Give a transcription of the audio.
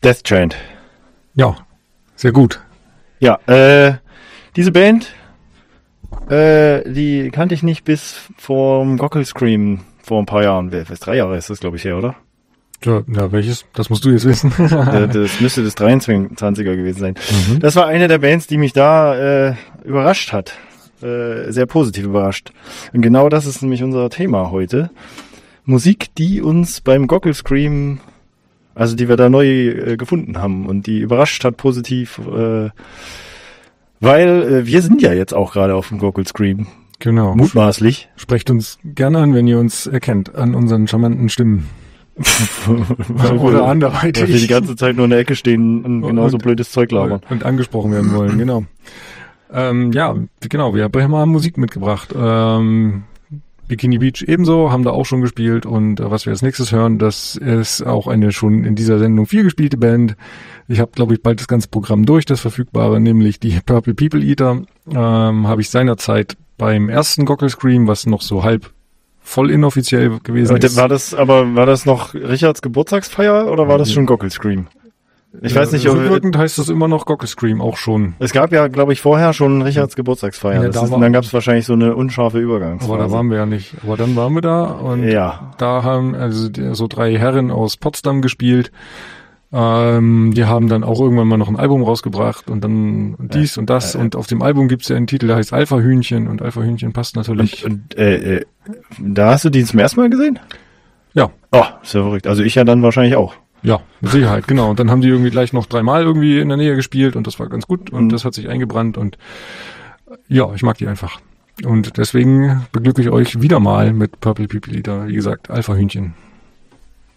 Death Chant. Ja, sehr gut. Ja, diese Band, die kannte ich nicht bis vom Gockel Scream vor ein paar Jahren. 3 Jahre ist das, glaube ich, her, oder? Ja, welches? Das musst du jetzt wissen. Das müsste das 23er gewesen sein. Mhm. Das war eine der Bands, die mich da überrascht hat. Sehr positiv überrascht. Und genau das ist nämlich unser Thema heute. Musik, die uns beim Gockel Scream, also die wir da neu gefunden haben und die überrascht hat positiv, weil wir sind ja jetzt auch gerade auf dem Gockel Scream. Genau. Mutmaßlich. Sprecht uns gerne an, wenn ihr uns erkennt, an unseren charmanten Stimmen. Oder anderweitig. Weil wir die ganze Zeit nur in der Ecke stehen und genauso blödes Zeug labern. Und angesprochen werden wollen, genau. Ja, genau, wir haben mal Musik mitgebracht. Bikini Beach ebenso, haben da auch schon gespielt und was wir als nächstes hören, das ist auch eine schon in dieser Sendung viel gespielte Band. Ich habe, glaube ich, bald das ganze Programm durch, das verfügbare, nämlich die Purple People Eater. Habe ich seinerzeit beim ersten Gockel Scream, was noch so halb voll inoffiziell gewesen ist. War das noch Richards Geburtstagsfeier oder war das schon Gockel Scream? Ich weiß nicht, rückwirkend heißt das immer noch Gockel Scream, auch schon. Es gab ja, glaube ich, vorher schon Richards Geburtstagsfeier. Ja, und dann gab es wahrscheinlich so eine unscharfe Übergangsphase. Aber da waren wir ja nicht. Aber dann waren wir da und da haben also so 3 Herren aus Potsdam gespielt. Die haben dann auch irgendwann mal noch ein Album rausgebracht und dann dies und das. Und auf dem Album gibt es ja einen Titel, der heißt Alpha Hühnchen und Alpha Hühnchen passt natürlich. Und da hast du die zum ersten Mal gesehen? Ja. Oh, ist ja verrückt. Also ich ja dann wahrscheinlich auch. Ja, mit Sicherheit, genau. Und dann haben die irgendwie gleich noch 3 Mal irgendwie in der Nähe gespielt und das war ganz gut und das hat sich eingebrannt und ja, ich mag die einfach. Und deswegen beglücke ich euch wieder mal mit Purple People Eater, wie gesagt, Alpha Hühnchen.